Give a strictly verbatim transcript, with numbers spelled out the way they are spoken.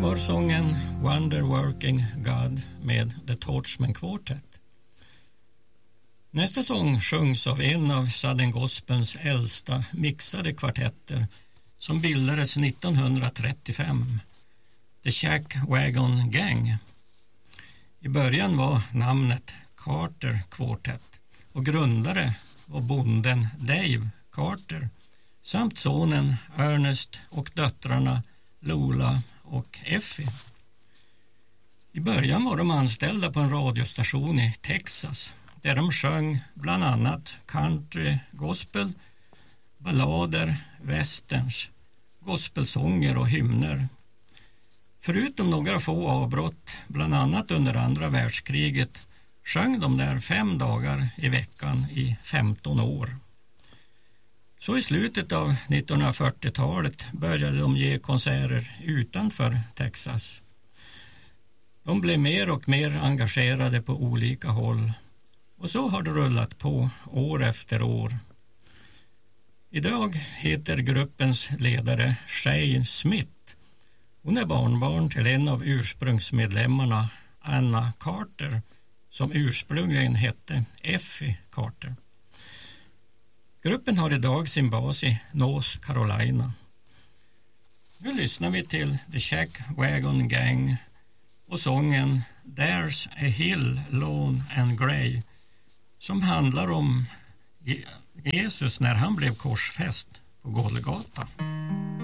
var sången Wonder Working God med The Torchman Quartet. Nästa sång sjungs av en av Southern Gospels äldsta mixade kvartetter som bildades nittonhundratrettiofem, The Shack Wagon Gang. I början var namnet Carter Quartet och grundare var bonden Dave Carter samt sonen Ernest och döttrarna Lola och Effie. I början var de anställda på en radiostation i Texas där de sjöng bland annat country, gospel, ballader, westerns, gospelsånger och hymner. Förutom några få avbrott, bland annat under andra världskriget, sjöng de där fem dagar i veckan i femton år. Så i slutet av nittonhundrafyrtiotalet började de ge konserter utanför Texas. De blev mer och mer engagerade på olika håll och så har det rullat på år efter år. Idag heter gruppens ledare Shay Smith. Hon är barnbarn till en av ursprungsmedlemmarna, Anna Carter, som ursprungligen hette Effie Carter. Gruppen har idag sin bas i North Carolina. Nu lyssnar vi till The Shack Wagon Gang och sången There's a Hill Lone and Grey som handlar om Jesus när han blev korsfäst på Golgata.